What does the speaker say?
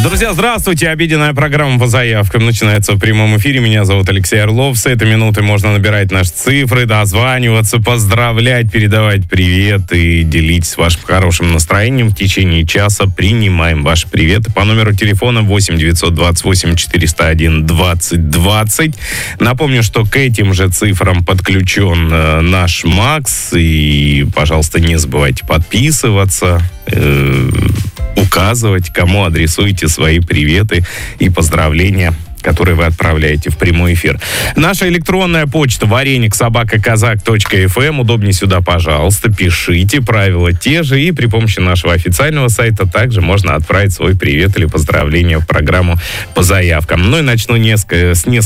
Друзья, здравствуйте. Обеденная программа по заявкам начинается в прямом эфире. Меня зовут Алексей Орлов. С этой минуты можно набирать наши цифры, дозваниваться, поздравлять, передавать привет и делитесь вашим хорошим настроением. В течение часа принимаем ваши приветы по номеру телефона 8 928 401 20 20. Напомню, что к этим же цифрам подключен наш Макс. И, пожалуйста, не забывайте подписываться, указывать, кому адресуете свои приветы и поздравления, которые вы отправляете в прямой эфир. Наша электронная почта вареник@казак.фм. Удобнее сюда, пожалуйста, пишите. Правила те же. И при помощи нашего официального сайта также можно отправить свой привет или поздравление в программу по заявкам. Ну и начну с нескольких